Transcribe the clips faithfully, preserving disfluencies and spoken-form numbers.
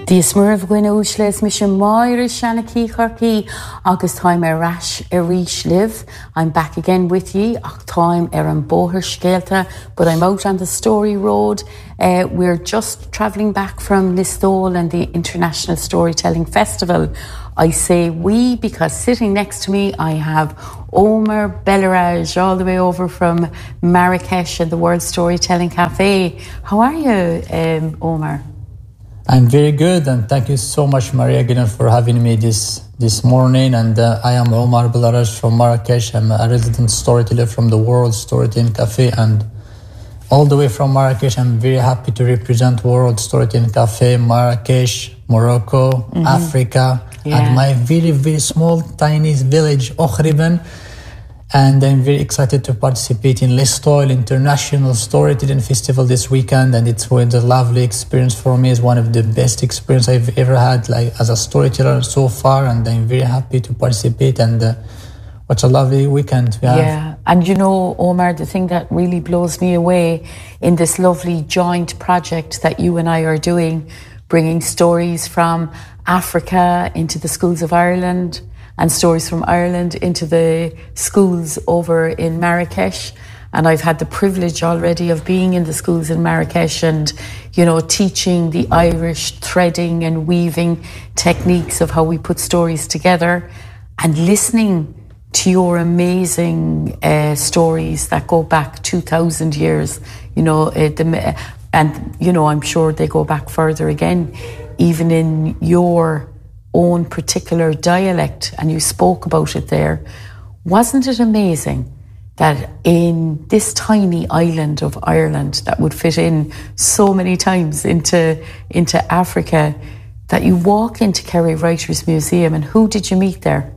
Dís mar bhfuin úsles mis sin máire Shanaki Chorky August time a rash a reach live. I'm back again with ye. Ach time er an boher skelta, but I'm out on the Story Road. Uh, we're just travelling back from Listowel and the International Storytelling Festival. I say we because sitting next to me I have Omar Bellaraj all the way over from Marrakesh and the World Storytelling Cafe. How are you, um, Omar? I'm very good, and thank you so much, Maria Gillen, for having me this this morning. And uh, I am Omar Bellaraj from Marrakesh. I'm a resident storyteller from the World Storytelling Cafe, and all the way from Marrakesh, I'm very happy to represent World Storytelling Cafe, Marrakesh, Morocco, mm-hmm. Africa, yeah. and my very, very small, tiny village, Okhriben. And I'm very excited to participate in Listowel International Storytelling Festival this weekend, and it's been a lovely experience for me. It's one of the best experience I've ever had, like as a storyteller so far, and I'm very happy to participate. And uh, what a lovely weekend we have. Yeah, and you know, Omar, the thing that really blows me away in this lovely joint project that you and I are doing, bringing stories from Africa into the schools of Ireland, and stories from Ireland into the schools over in Marrakesh. And I've had the privilege already of being in the schools in Marrakesh and, you know, teaching the Irish threading and weaving techniques of how we put stories together, and listening to your amazing uh, stories that go back two thousand years, you know, uh, the, and, you know, I'm sure they go back further again, even in your own particular dialect, and you spoke about it there. Wasn't it amazing that in this tiny island of Ireland that would fit in so many times into into Africa, that you walk into Kerry Writers Museum, and who did you meet there?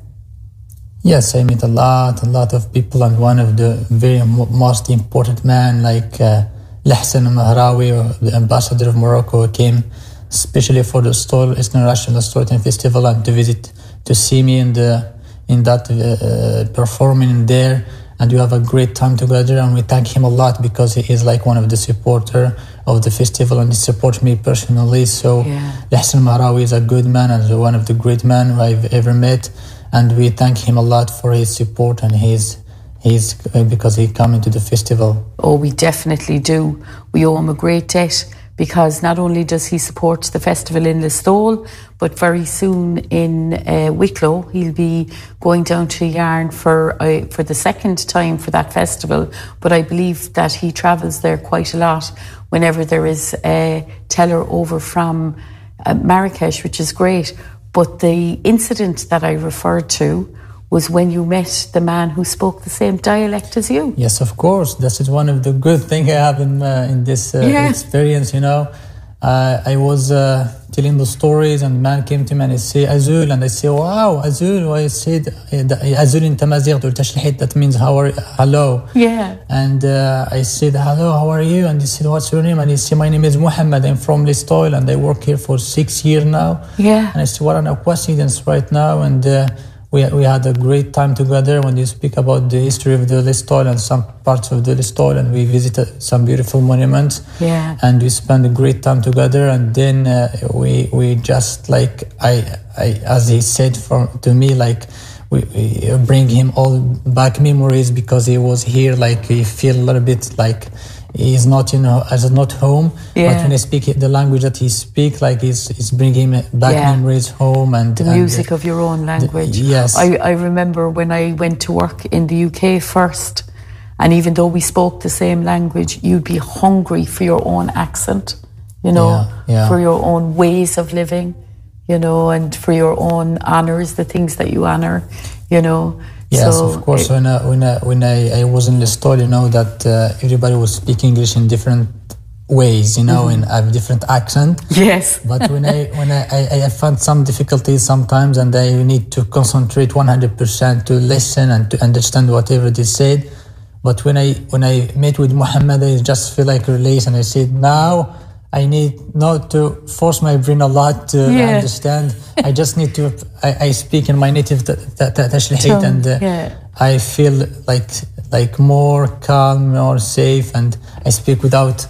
Yes, I met a lot, a lot of people, and one of the very most important men, like uh, Lahsan Mahraoui, the ambassador of Morocco, came especially for the Story International Storytelling Festival, and to visit, to see me in the in that uh, performing there, and we have a great time together. And we thank him a lot because he is like one of the supporter of the festival, and he supports me personally. So yeah. Lahsan Mahraoui is a good man and one of the great men I've ever met, and we thank him a lot for his support and his his uh, because he came into the festival. Oh, we definitely do. We owe him a great debt, because not only does he support the festival in Listowel, but very soon in uh, Wicklow, he'll be going down to Yarn for uh, for the second time for that festival. But I believe that he travels there quite a lot whenever there is a teller over from uh, Marrakesh, which is great. But the incident that I referred to was when you met the man who spoke the same dialect as you. Yes, of course. That is one of the good things I have in uh, in this uh, yeah. experience, you know. Uh, I was uh, telling the stories, and the man came to me and he said, Azul, and I say, wow, Azul. I said, Azul in Tamazight, that means how are, hello. Yeah. And uh, I said, hello, how are you? And he said, what's your name? And he said, my name is Muhammad. I'm from Listowel, and I work here for six years now. Yeah. And I said, what a coincidence right now. And uh, We we had a great time together when you speak about the history of the Listowel and some parts of the Listowel, and we visited some beautiful monuments. Yeah. And we spent a great time together, and then uh, we we just like I I as he said for to me, like we, we bring him all back memories, because he was here, like he feel a little bit like he's not, you know, as not home. Yeah. But when I speak the language that he speaks, like it's, it's bringing him back yeah. memories home. And the and music of your own language. The, yes. I, I remember when I went to work in the U K first, and even though we spoke the same language, you'd be hungry for your own accent, you know, yeah, yeah. for your own ways of living, you know, and for your own honours, the things that you honour, you know. Yes, so of course. It, when I, when I, when I, I was in Listowel, you know, that uh, everybody was speaking English in different ways, you know, mm-hmm. and have different accent. Yes. But when I when I, I, I found some difficulties sometimes, and I need to concentrate one hundred percent to listen and to understand whatever they said. But when I when I met with Muhammad, I just feel like release, and I said, now I need not to force my brain a lot to yeah. understand. I just need to, I, I speak in my native Tashlehit, and uh, yeah. I feel like like more calm, more safe, and I speak without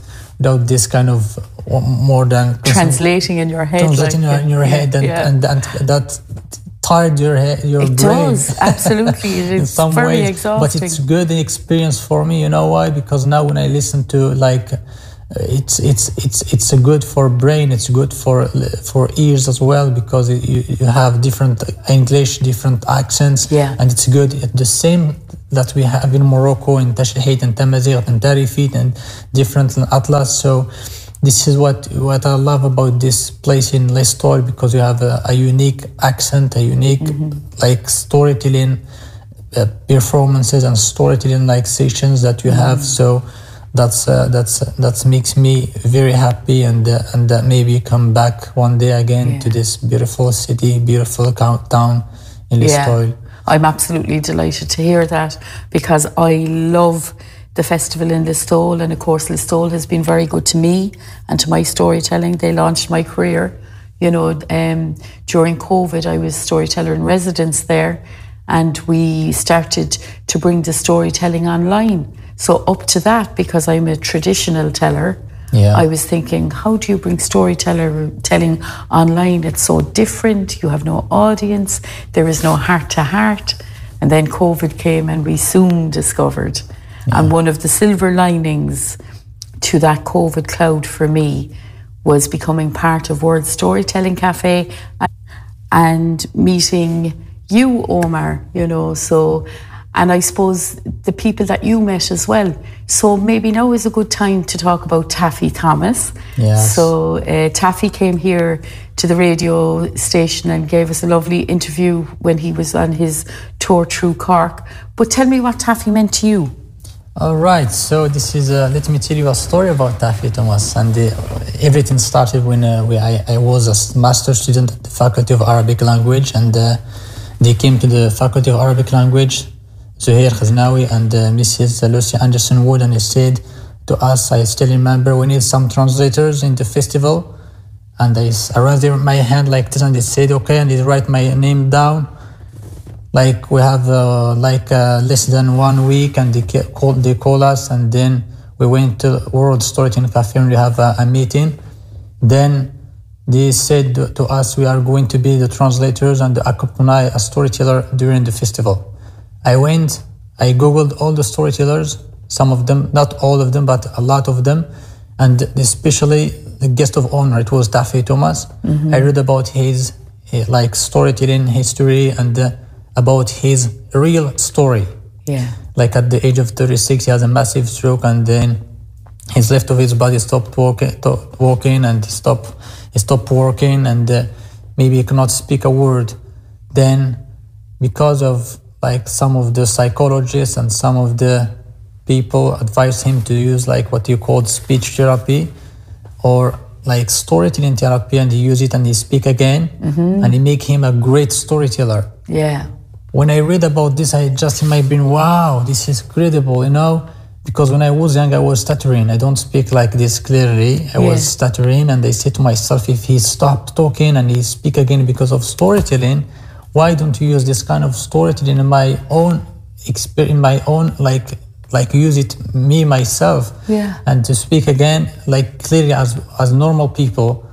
without this kind of more than translating in your head, translating like, in your yeah, head, and, yeah. and, and that tired your head, your it brain. Does absolutely. It is some very ways. exhausting. But it's good experience for me. You know why? Because now when I listen to like. It's it's it's it's a good for brain. It's good for for ears as well because it, you you have different English, different accents, yeah. and it's good. The same that we have in Morocco, in Tashehit and Tamazight and Tarifit and different in Atlas. So this is what what I love about this place in Lestol because you have a, a unique accent, a unique mm-hmm. like storytelling uh, performances and storytelling like sessions that you mm-hmm. have. So. That's uh, that's uh, that makes me very happy, and uh, and that maybe come back one day again yeah. to this beautiful city, beautiful town in Lestol. Yeah, I'm absolutely delighted to hear that because I love the festival in Lestol, and of course Lestol has been very good to me and to my storytelling. They launched my career, you know, um, during COVID. I was storyteller in residence there, and we started to bring the storytelling online. So up to that, because I'm a traditional teller, yeah. I was thinking, how do you bring storyteller telling online? It's so different. You have no audience. There is no heart to heart. And then COVID came and we soon discovered. Yeah. And one of the silver linings to that COVID cloud for me was becoming part of World Storytelling Cafe and meeting you, Omar, you know, so... And I suppose the people that you met as well. So maybe now is a good time to talk about Taffy Thomas. Yes. So uh, Taffy came here to the radio station and gave us a lovely interview when he was on his tour through Cork. But tell me what Taffy meant to you. All right. So this is, uh, let me tell you a story about Taffy Thomas. And the, everything started when uh, we, I, I was a master's student at the Faculty of Arabic Language. And uh, they came to the Faculty of Arabic Language, Zuhair Khaznawi and uh, Missus Lucy Anderson Wood, and he said to us, I still remember, we need some translators in the festival. And I, I raised my hand like this, and they said, okay, and they write my name down. Like we have uh, like uh, less than one week, and they call, they call us, and then we went to World Storytelling Cafe and we have a, a meeting. Then they said to us, we are going to be the translators and accompany a storyteller during the festival. I went, I googled all the storytellers, some of them, not all of them, but a lot of them, and especially the guest of honor, it was Taffy Thomas. Mm-hmm. I read about his like storytelling history and uh, about his real story. Yeah. Like at the age of thirty-six, he has a massive stroke, and then his left of his body stopped walking, stopped walking and he stopped, he stopped working, and uh, maybe he cannot speak a word. Then, because of like some of the psychologists and some of the people advised him to use like what you call speech therapy or like storytelling therapy, and he use it and he speak again, mm-hmm. and he make him a great storyteller. Yeah. When I read about this, I just in my brain, wow, this is incredible, you know, because when I was young, I was stuttering. I don't speak like this clearly. I yeah. was stuttering, and I said to myself, if he stopped talking and he speak again because of storytelling, why don't you use this kind of storytelling in my own experience, in my own, like, like use it me, myself, yeah. and to speak again, like clearly as as normal people.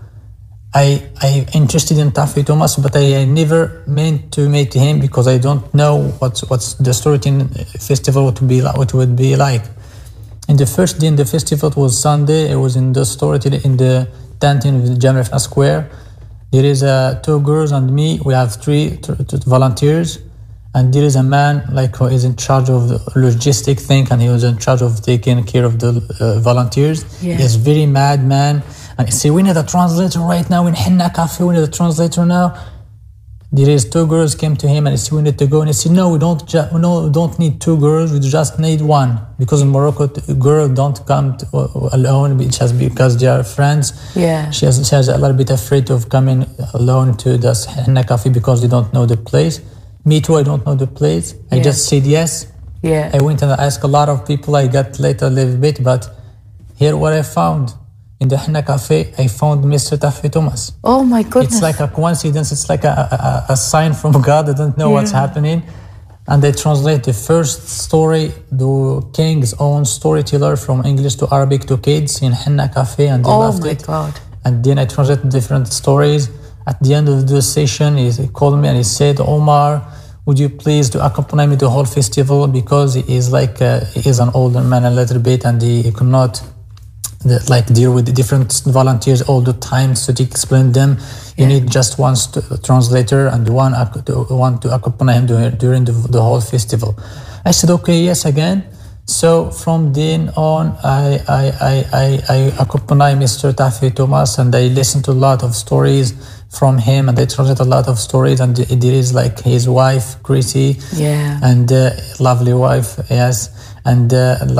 I I interested in Taffy Thomas, but I, I never meant to meet him because I don't know what's what's the storytelling festival would be like, what would be like. And the first day in the festival, it was Sunday. It was in the storytelling in the tent in Jamrefna Square. There is uh, two girls and me. We have three t- t- volunteers, and there is a man like who is in charge of the logistic thing, and he was in charge of taking care of the uh, volunteers. Yeah. He's very mad man, and he said, "We need a translator right now in Henna Cafe. We need a translator now." There is two girls came to him and he said, "We need to go." And he said, "No, we don't. Ju- no, we don't need two girls. We just need one, because in Morocco, a girl don't come to, uh, alone just because they are friends." Yeah, she has, she has a little bit afraid of coming alone to the Henna Cafe because they don't know the place. Me too. I don't know the place. I yeah. just said yes. Yeah. I went and asked a lot of people. I got later a little bit, but here what I found. In the Henna Cafe, I found Mister Taffy Thomas. Oh my goodness. It's like a coincidence. It's like a, a, a sign from God. I don't know yeah. what's happening. and I translate the first story, the King's Own Storyteller, from English to Arabic to kids in Henna Cafe, and they oh loved my it. God. And then I translate different stories. At the end of the session, he called me and he said, Omar, would you please to accompany me to the whole festival, because he is like uh, he is an older man a little bit, and he, he could not the, like deal with the different volunteers all the time, so to explain them. You yeah. need just one st- translator and one one to accompany him during, during the, the whole festival. I said, okay, yes, again. So from then on, I I I I, I accompany Mister Tafi Thomas, and I listen to a lot of stories from him, and I translate a lot of stories. And there is like his wife, Chrissy, yeah, and uh, lovely wife, yes, and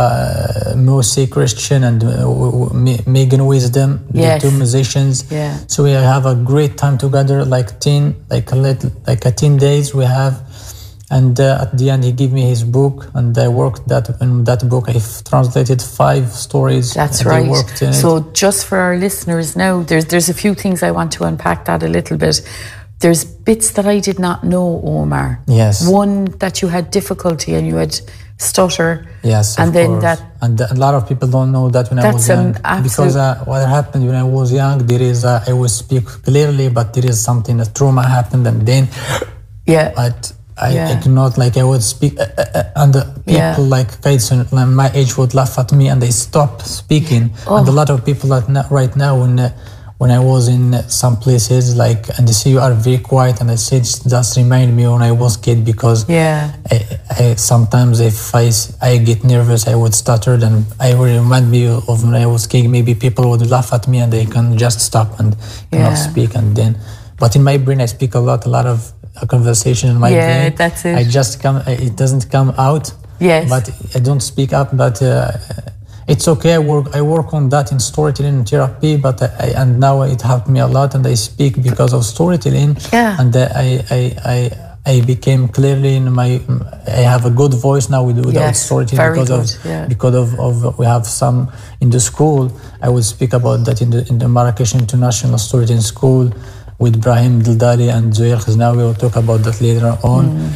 uh, Mosi Christian and uh, Megan Wisdom, yes. the two musicians. Yeah. So we have a great time together, like ten, like a little, like a ten days we have. And uh, at the end, he gave me his book, and I worked that in that book. I've translated five stories. That's and right. I worked in so it. Just for our listeners now, there's there's a few things I want to unpack that a little bit. There's bits that I did not know, Omar. Yes. One that you had difficulty and you had stutter. Yes, and of then course. that. And a lot of people don't know that when I was That's young, an absolute... because uh, what happened when I was young, there is uh, I would speak clearly, but there is something, a trauma happened, and then yeah. But I, yeah. I cannot, like, I would speak, uh, uh, and the people yeah. like kids my age would laugh at me, and they stop speaking. Oh. And a lot of people that not, right now, when uh, when I was in some places, like, and they say you are very quiet, and I said just remind me when I was kid, because yeah. I, I sometimes if I, I get nervous, I would stutter, and I will remind me of when I was kid. Maybe people would laugh at me, and they can just stop and cannot yeah. speak, and then, but in my brain I speak a lot, a lot of a conversation in my yeah, brain. That's it. I just come, it doesn't come out. Yes. But I don't speak up. But uh, it's okay. I work. I work on that in storytelling and therapy. But I, and now it helped me a lot, and I speak because of storytelling. Yeah. And uh, I, I, I, I became clearly in my. I have a good voice now with, without yes, storytelling very because good. of yeah. because of, of we have some in the school. I will speak about that in the in the Marrakesh International Storytelling School with Brahim Dildali and Zoya Khaznawi. We will talk about that later on. Mm.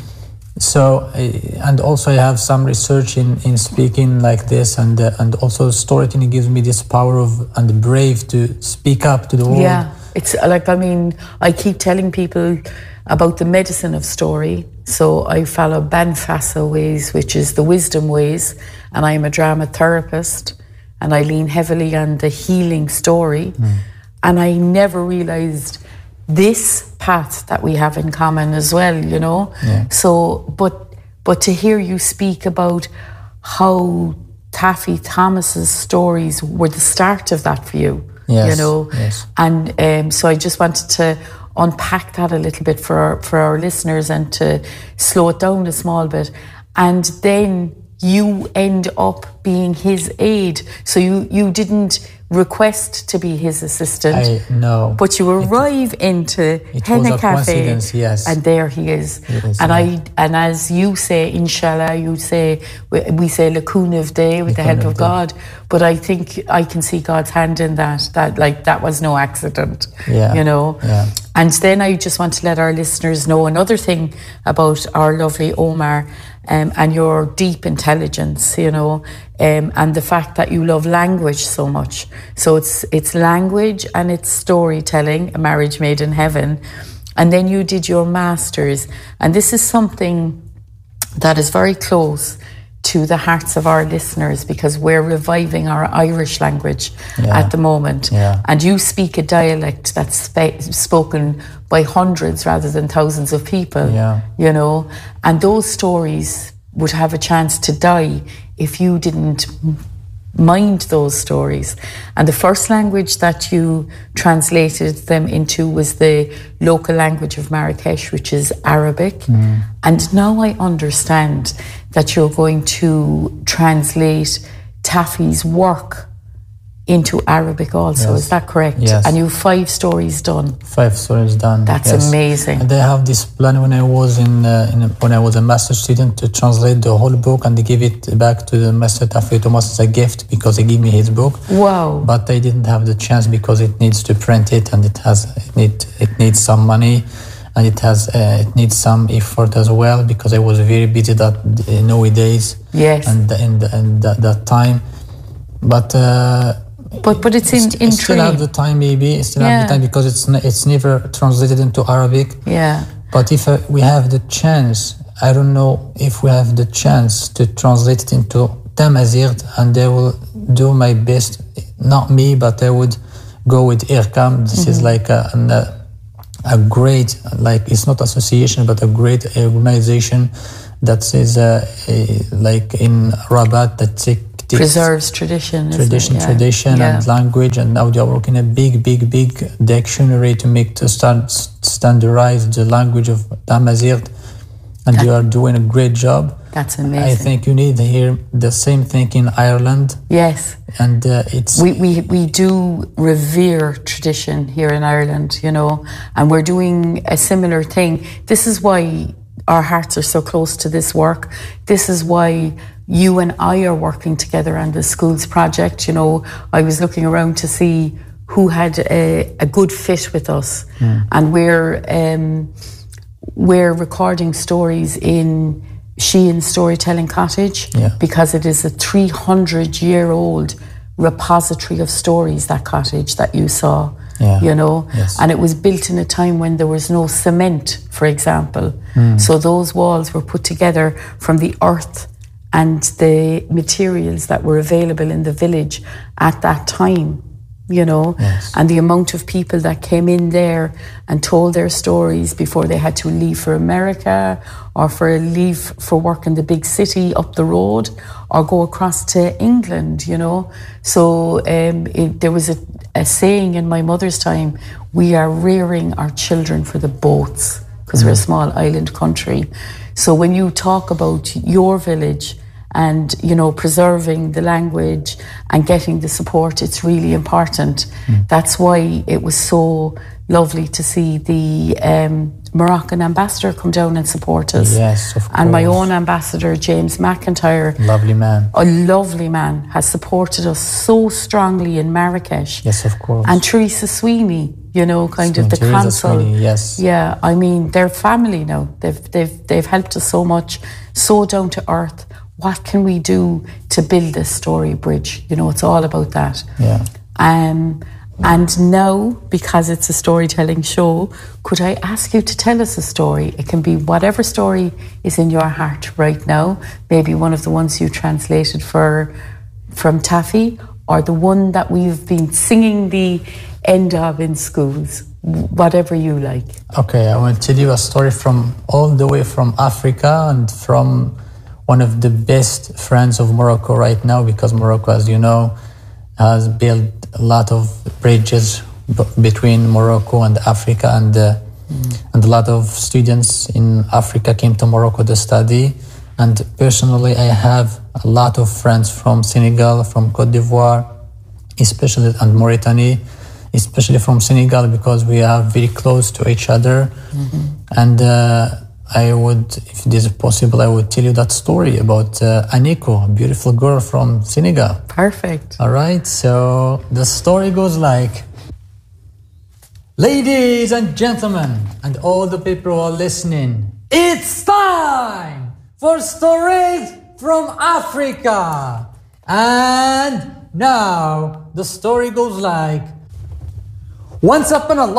So, and also I have some research in, in speaking like this, and uh, and also storytelling gives me this power of and brave to speak up to the world. Yeah, it's like, I mean, I keep telling people about the medicine of story. So I follow Banfasa ways, which is the wisdom ways, and I'm a drama therapist, and I lean heavily on the healing story. Mm. And I never realized this path that we have in common as well, you know. Yeah. So, but but to hear you speak about how Taffy Thomas's stories were the start of that for you, yes, you know. Yes. And um, so I just wanted to unpack that a little bit for our, for our listeners, and to slow it down a small bit. And then you end up being his aide. So you, you didn't request to be his assistant. I know. But you arrive it, into Henna Cafe, yes. and there he is. Yes, and yeah. I and as you say, inshallah, you say, we say Lakunav Day with the help of God. But I think I can see God's hand in that. That like that was no accident. Yeah. You know. Yeah. And then I just want to let our listeners know another thing about our lovely Omar, um, and your deep intelligence, you know, um, and the fact that you love language so much. So it's it's language and it's storytelling, a marriage made in heaven. And then you did your master's. And this is something that is very close to the hearts of our listeners, because we're reviving our Irish language yeah. at the moment. Yeah. And you speak a dialect that's spe- spoken by hundreds rather than thousands of people, yeah. you know, and those stories would have a chance to die if you didn't mind those stories. And the first language that you translated them into was the local language of Marrakesh, which is Arabic. Mm. And now I understand that you're going to translate Taffy's work into Arabic also. Yes. Is that correct? Yes. And you have five stories done. Five stories done. That's yes. amazing. And they have this plan when I was in, uh, in when I was a master student to translate the whole book, and they give it back to the Master Tafi Thomas as a gift because he gave me his book. Wow. But I didn't have the chance because it needs to print it, and it has it need it needs some money. and it has uh, it needs some effort as well, because I was very busy that uh, nowadays. Yes. And and and that, that time, but. Uh, But but it's in in I still have the time, maybe. I still yeah. have the time, because it's n- it's never translated into Arabic. Yeah. But if uh, we have the chance, I don't know if we have the chance to translate it into Tamazight, and I will do my best. Not me, but I would go with IRCAM. This mm-hmm. is like a, an, a a great, like it's not association, but a great organization that is uh, a, like in Rabat that take. Preserves tradition, tradition, yeah. tradition, yeah. and language, and now they are working a big, big, big dictionary to make to start standardize the language of Tamazight, and that, you are doing a great job. That's amazing. I think you need to hear the same thing in Ireland. Yes, and uh, it's we, we we do revere tradition here in Ireland, you know, and we're doing a similar thing. This is why our hearts are so close to this work. This is why you and I are working together on the schools project. You know, I was looking around to see who had a, a good fit with us, mm. and we're um, we're recording stories in Sheehan Storytelling Cottage, yeah. because it is a three hundred year old repository of stories, that cottage that you saw. Yeah. You know, yes. and it was built in a time when there was no cement, for example. Mm. So those walls were put together from the earth and the materials that were available in the village at that time, you know, yes. and the amount of people that came in there and told their stories before they had to leave for America, or for leave for work in the big city up the road, or go across to England, you know. So um, it, there was a, a saying in my mother's time: we are rearing our children for the boats, because mm. we're a small island country. So when you talk about your village and, you know, preserving the language and getting the support, it's really important. Mm. That's why it was so lovely to see the um, Moroccan ambassador come down and support us. Yes, of course. And my own ambassador, James McIntyre. Lovely man. A lovely man, has supported us so strongly in Marrakesh. Yes, of course. And Teresa Sweeney, you know, kind Sweeney, of the Teresa council. Sweeney, yes. Yeah, I mean, they're family now. They've, they've, they've helped us so much, so down to earth. What can we do to build this story bridge? You know, it's all about that. Yeah. Um, and now, because it's a storytelling show, could I ask you to tell us a story? It can be whatever story is in your heart right now. Maybe one of the ones you translated for from Taffy, or the one that we've been singing the end of in schools. Whatever you like. Okay, I will tell you a story from all the way from Africa, and from one of the best friends of Morocco right now, because Morocco, as you know, has built a lot of bridges b- between Morocco and Africa, and uh, mm. and a lot of students in Africa came to Morocco to study. And personally, I have a lot of friends from Senegal, from Côte d'Ivoire, especially, and Mauritania, especially from Senegal, because we are very close to each other. Mm-hmm. And uh, I would, if this is possible, I would tell you that story about uh, Aniko, a beautiful girl from Senegal. Perfect. All right, so the story goes like, ladies and gentlemen, and all the people who are listening, it's time for stories from Africa. And now the story goes like, once upon a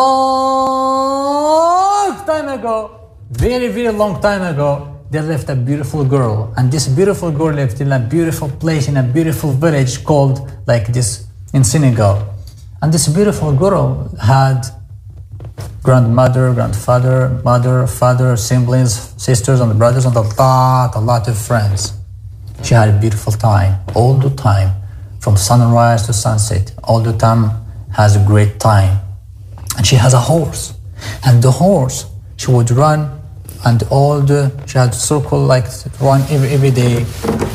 long time ago, very, very long time ago, there lived a beautiful girl. And this beautiful girl lived in a beautiful place, in a beautiful village called like this in Senegal. And this beautiful girl had grandmother, grandfather, mother, father, siblings, sisters and brothers, and a lot, a lot of friends. She had a beautiful time, all the time, from sunrise to sunset. All the time has a great time. And she has a horse. And the horse, she would run, and all the, she had circle like run every, every day.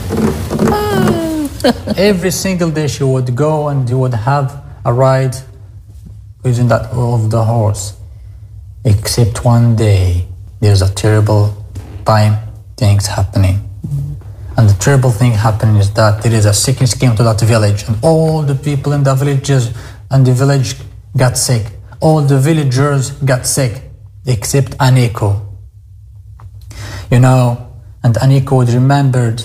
Every single day she would go and you would have a ride using that of the horse. Except one day, there's a terrible time, things happening. And the terrible thing happening is that there is a sickness came to that village, and all the people in the villages and the village got sick. All the villagers got sick. except Aniko. You know, and Aniko would remembered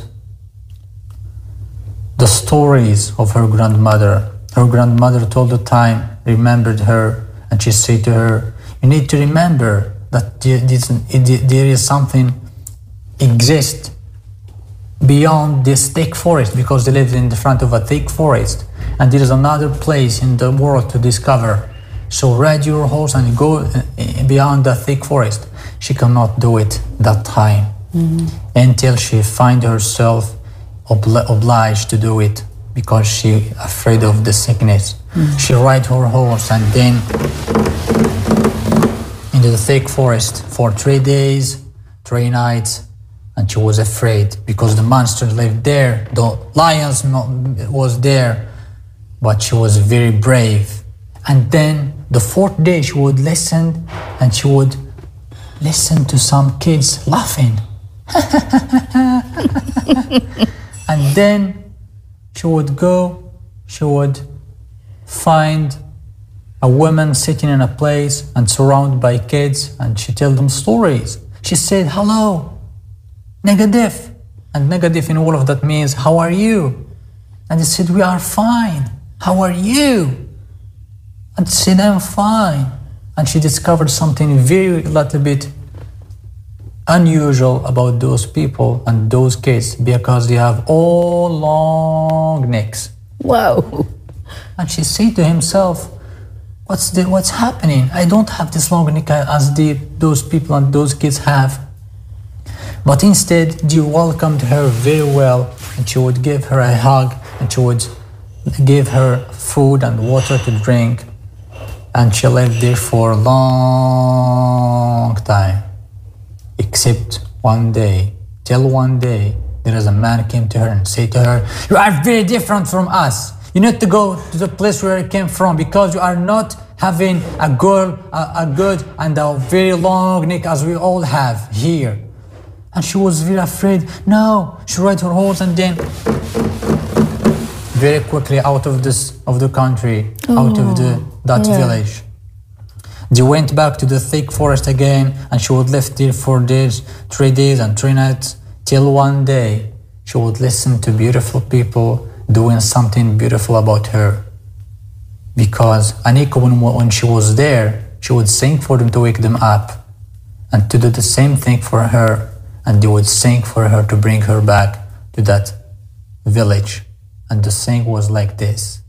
the stories of her grandmother. Her grandmother all the time remembered her, and she said to her, you need to remember that there is something exists beyond this thick forest, because they lived in the front of a thick forest, and there is another place in the world to discover. So ride your horse and go beyond the thick forest. She cannot do it that time, mm-hmm. until she find herself obli- obliged to do it, because she afraid of the sickness. Mm-hmm. She ride her horse and then into the thick forest for three days, three nights, and she was afraid because the monsters lived there, the lions was there, but she was very brave. And then the fourth day she would listen, and she would listen to some kids laughing. And then she would go, she would find a woman sitting in a place and surrounded by kids, and she tell them stories. She said, hello, Negatif. And Negatif in all of that means, how are you? And they said, we are fine. How are you? And she said, I'm fine. And she discovered something very little bit unusual about those people and those kids, because they have all long necks. Wow. And she said to himself, what's the, what's happening? I don't have this long neck as the, those people and those kids have. But instead, they welcomed her very well, and she would give her a hug, and she would give her food and water to drink. And she lived there for a long time. Except one day, till one day, there is a man came to her and said to her, you are very different from us. You need to go to the place where you came from, because you are not having a good, a, a good and a very long neck as we all have here. And she was very afraid. No, she rode her horse and then very quickly out of this of the country, oh, out of the that yeah. village. They went back to the thick forest again, and she would live there for days, three days and three nights, till one day she would listen to beautiful people doing something beautiful about her. Because Aniko, when, when she was there, she would sing for them to wake them up, and to do the same thing for her, and they would sing for her to bring her back to that village. And the sing was like this.